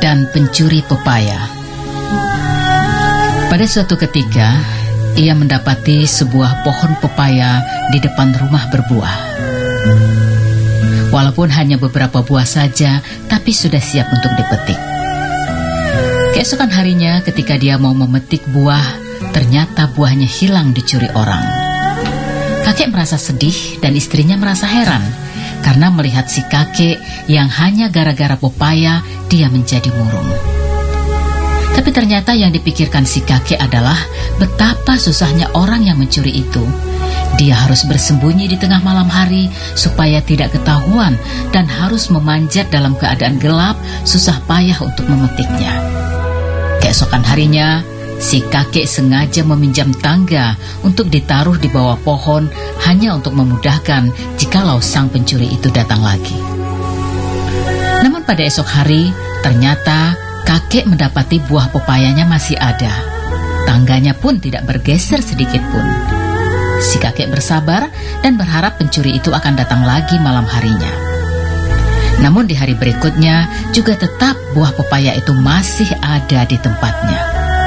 dan pencuri pepaya. Pada suatu ketika, ia mendapati sebuah pohon pepaya di depan rumah berbuah. Walaupun hanya beberapa buah saja, tapi sudah siap untuk dipetik. Keesokan harinya ketika dia mau memetik buah, ternyata buahnya hilang dicuri orang. Kakek merasa sedih dan istrinya merasa heran karena melihat si kakek yang hanya gara-gara pepaya dia menjadi murung. Tapi ternyata yang dipikirkan si kakek adalah betapa susahnya orang yang mencuri itu. Dia harus bersembunyi di tengah malam hari supaya tidak ketahuan dan harus memanjat dalam keadaan gelap, susah payah untuk memetiknya. Keesokan harinya, si kakek sengaja meminjam tangga untuk ditaruh di bawah pohon hanya untuk memudahkan jikalau sang pencuri itu datang lagi. Namun pada esok hari, ternyata kakek mendapati buah pepayanya masih ada. Tangganya pun tidak bergeser sedikit pun. Si kakek bersabar dan berharap pencuri itu akan datang lagi malam harinya. Namun di hari berikutnya juga tetap buah pepaya itu masih ada di tempatnya.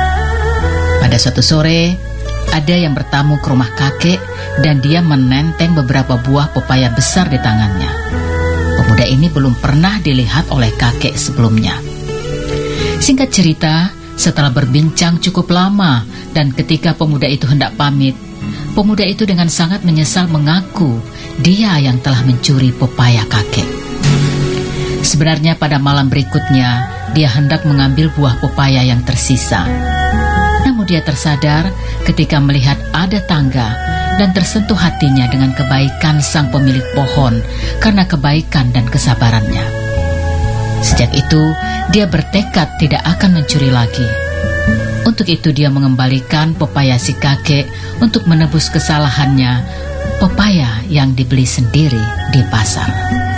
Pada suatu sore, ada yang bertamu ke rumah kakek dan dia menenteng beberapa buah pepaya besar di tangannya. Pemuda ini belum pernah dilihat oleh kakek sebelumnya. Singkat cerita, setelah berbincang cukup lama dan ketika pemuda itu hendak pamit, pemuda itu dengan sangat menyesal mengaku dia yang telah mencuri pepaya kakek. Sebenarnya pada malam berikutnya, dia hendak mengambil buah pepaya yang tersisa. Namun dia tersadar ketika melihat ada tangga dan tersentuh hatinya dengan kebaikan sang pemilik pohon karena kebaikan dan kesabarannya. Sejak itu, dia bertekad tidak akan mencuri lagi. Untuk itu dia mengembalikan pepaya si kakek untuk menebus kesalahannya, pepaya yang dibeli sendiri di pasar.